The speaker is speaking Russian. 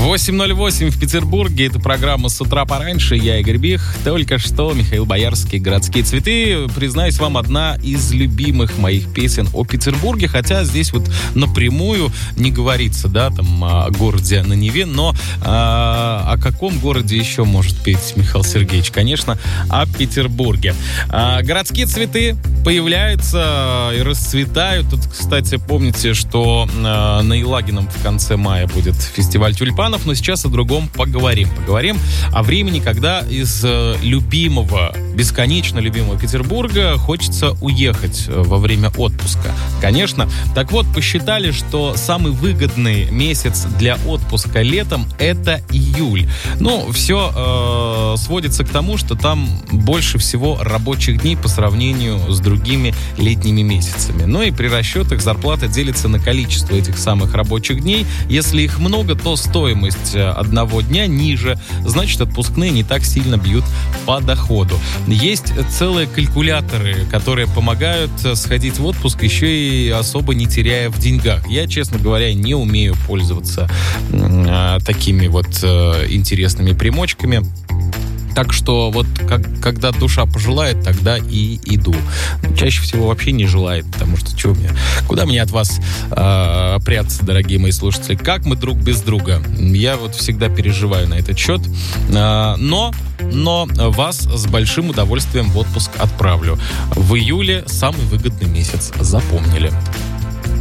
8:08 в Петербурге. Это программа «С утра пораньше». Я Игорь Бих. Только что Михаил Боярский, «Городские цветы». Признаюсь вам, одна из любимых моих песен о Петербурге. Хотя здесь вот напрямую не говорится, да, там о городе на Неве. Но о каком городе еще может петь Михаил Сергеевич? Конечно, о Петербурге. «Городские цветы» появляются и расцветают. Тут, кстати, помните, что на Елагином в конце мая будет фестиваль тюльпанов. Но сейчас о другом поговорим. Поговорим о времени, когда из любимого, бесконечно любимого Петербурга хочется уехать во время отпуска. Конечно. Так вот, посчитали, что самый выгодный месяц для отпуска летом — это июль. Ну, все сводится к тому, что там больше всего рабочих дней по сравнению с другими летними месяцами. Ну и при расчетах зарплата делится на количество этих самых рабочих дней. Если их много, то стоимость одного дня ниже, значит, отпускные не так сильно бьют по доходу. Есть целые калькуляторы, которые помогают сходить в отпуск, еще и особо не теряя в деньгах. Я, честно говоря, не умею пользоваться такими вот интересными примочками. Так что вот когда душа пожелает, тогда и иду. Чаще всего вообще не желает, потому что куда мне от вас прятаться, дорогие мои слушатели? Как мы друг без друга? Я вот всегда переживаю на этот счет. Но вас с большим удовольствием в отпуск отправлю. В июле самый выгодный месяц. Запомнили.